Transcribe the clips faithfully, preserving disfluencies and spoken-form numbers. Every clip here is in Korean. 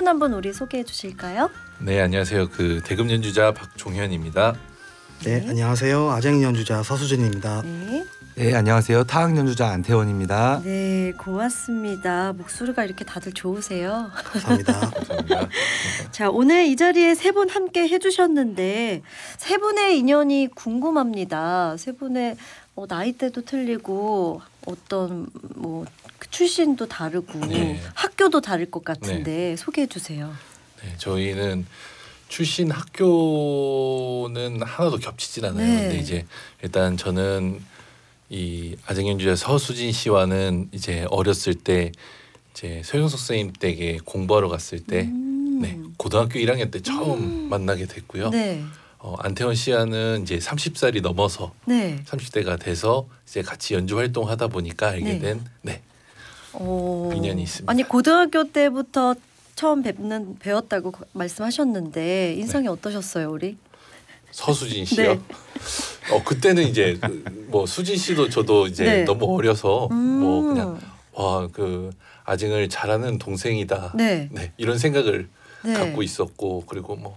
한 분 우리 소개해 주실까요? 네, 안녕하세요. 그 대금 연주자 박종현입니다. 네, 네. 안녕하세요. 아쟁 연주자 서수진입니다. 네. 네, 안녕하세요. 타악 연주자 안태원입니다. 네, 고맙습니다. 목소리가 이렇게 다들 좋으세요. 감사합니다. 감사합니다. 자, 오늘 이 자리에 세 분 함께 해주셨는데 세 분의 인연이 궁금합니다. 세 분의 어, 나이대도 틀리고 어떤 뭐 출신도 다르고 네. 학교도 다를 것 같은데 소개해 주세요. 네, 저희는 출신 학교는 하나도 겹치진 않아요. 네. 근데 이제 일단 저는 이 아쟁 연주자 서수진 씨와는 이제 어렸을 때 이제 서영석 선생님 댁에 공부하러 갔을 때 음. 네, 고등학교 일 학년 때 처음 음. 만나게 됐고요. 네. 어, 안태원 씨와는 이제 서른 살이 넘어서 네. 삼십 대가 돼서 이제 같이 연주 활동하다 보니까 알게 네. 된 네. 어... 인연이 있습니다. 아니 고등학교 때부터 처음 뵙는 배웠다고 배웠다고 인상이 네. 어떠셨어요, 우리? 서수진 씨요? 네. 어 그때는 이제 뭐 수진 씨도 저도 이제 네. 너무 어려서 음. 뭐 그냥 와 그 아쟁을 잘하는 동생이다. 네. 네, 이런 생각을 네. 갖고 있었고 그리고 뭐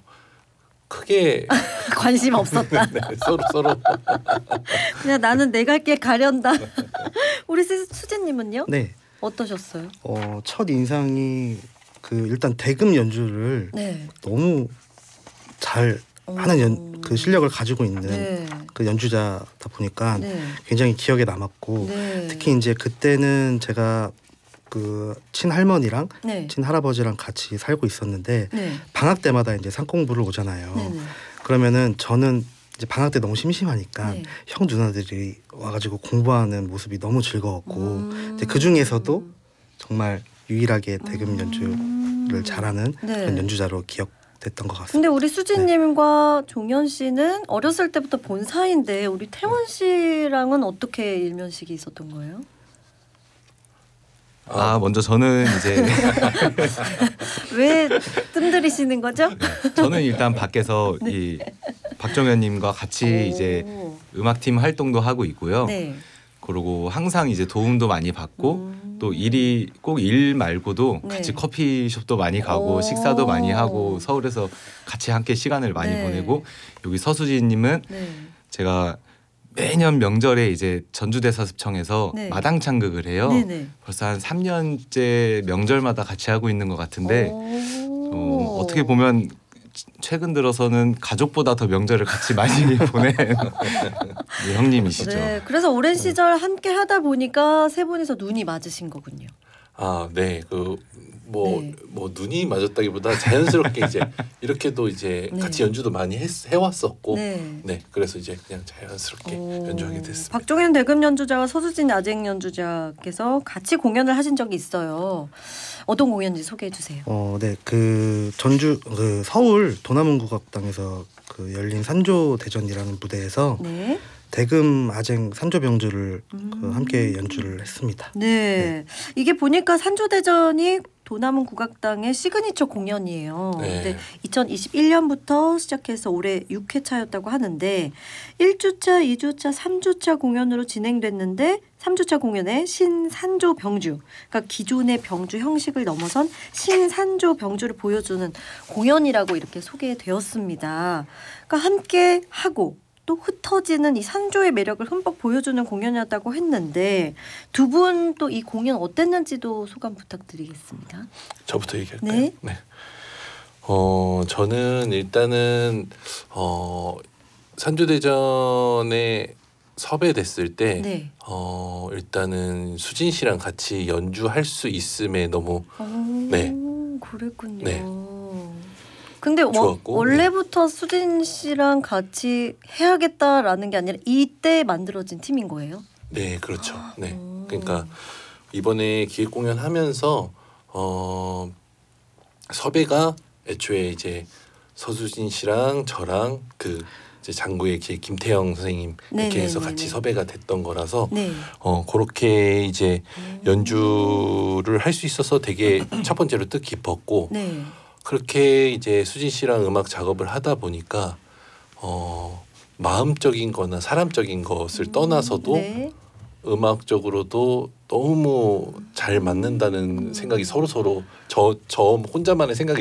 크게 관심 없었다. 네, 서로 서로 그냥 나는 내 갈 길 가련다. 우리 수- 수진님은요? 네, 어떠셨어요? 어, 첫 인상이 그 일단 대금 연주를 네. 너무 잘 하는 연, 그 실력을 가지고 있는 네. 그 연주자다 보니까 네. 굉장히 기억에 남았고 네. 특히 이제 그때는 제가 그 친할머니랑 네. 친할아버지랑 같이 살고 있었는데 네. 방학 때마다 이제 상 공부를 오잖아요. 네. 네. 그러면은 저는 이제 방학 때 너무 심심하니까 네. 형 누나들이 와가지고 공부하는 모습이 너무 즐거웠고 음. 그 중에서도 정말 유일하게 대금 연주를 음. 잘하는 네. 그런 연주자로 기억됐던 것 같습니다. 근데 우리 수진님과 종현 씨는 어렸을 때부터 본 사이인데 우리 태원 씨랑은 어떻게 일면식이 있었던 거예요? 아, 먼저 저는 이제 왜 뜸들이시는 거죠? 저는 일단 밖에서 네. 이 박정현님과 같이 이제 오. 음악팀 활동도 하고 있고요. 네. 그리고 항상 이제 도움도 많이 받고 음. 또 일이 꼭 일 말고도 네. 같이 커피숍도 많이 가고 오. 식사도 많이 하고 서울에서 같이 함께 시간을 많이 네. 보내고 여기 서수진님은 네. 제가 매년 명절에 이제 전주대사습청에서 네. 마당창극을 해요. 네네. 벌써 한 삼 년째 명절마다 같이 하고 있는 것 같은데 오. 어, 어떻게 보면 최근 들어서는 가족보다 더 명절을 같이 많이 보낸 네, 형님이시죠. 네, 그래서 오랜 시절 함께 하다 보니까 세 분이서 눈이 맞으신 거군요. 아, 네. 그 뭐 네. 뭐 눈이 맞았다기보다 자연스럽게 이제 이렇게도 이제 네. 같이 연주도 많이 했, 해왔었고 네. 네. 그래서 이제 그냥 자연스럽게 오. 연주하게 됐습니다. 박종현 대금 연주자와 서수진 아쟁 연주자께서 같이 공연을 하신 적이 있어요. 어떤 공연인지 소개해 주세요. 어, 네, 그 전주 그 서울 도남문국악당에서 그 열린 산조 대전이라는 무대에서 네. 대금 아쟁 산조 병주를 음. 그 함께 연주를 했습니다. 네. 이게 보니까 산조대전이 도남은 국악당의 시그니처 공연이에요. 네. 근데 이천이십일 년부터 시작해서 올해 육 회차였다고 하는데 일 주차, 이 주차, 삼 주차 공연으로 진행됐는데 삼 주차 공연에 신산조 병주, 그러니까 기존의 병주 형식을 넘어선 신산조 병주를 보여주는 공연이라고 이렇게 소개되었습니다. 그러니까 함께 하고 또 흩어지는 이 산조의 매력을 흠뻑 보여주는 공연이었다고 했는데 두 분 또 이 공연 어땠는지도 소감 부탁드리겠습니다. 저부터 얘기할까요? 네. 네. 어 저는 일단은 어 산조대전에 섭외됐을 때 네. 어 일단은 수진 씨랑 같이 연주할 수 있음에 너무 오, 네. 그랬군요. 네. 근데 워, 좋았고, 원래부터 수진 씨랑 같이 해야겠다라는 게 아니라 이때 만들어진 팀인 거예요? 네, 그렇죠. 네. 오. 그러니까 이번에 기획 공연 하면서 어 섭외가 애초에 이제 서수진 씨랑 저랑 그 이제 장구의 기- 김태영 선생님 이렇게 해서 네네네네. 같이 섭외가 됐던 거라서 네. 어 그렇게 이제 연주를 할 수 있어서 되게 첫 번째로 뜻깊었고 네. 그렇게 이제 수진 씨랑 음악 작업을 하다 보니까 어 마음적인 거나 사람적인 것을 떠나서도 네. 음악적으로도 너무 잘 맞는다는 생각이 서로 서로 저 저 혼자만의 생각이